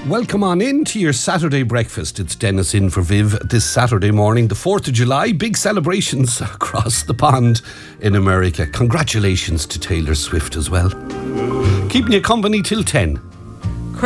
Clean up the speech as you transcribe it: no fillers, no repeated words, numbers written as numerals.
Welcome on in to your Saturday breakfast. It's Dennis in for Viv this Saturday morning, the 4th of July. Big celebrations across the pond in America. Congratulations to Taylor Swift as well. Keeping you company till 10.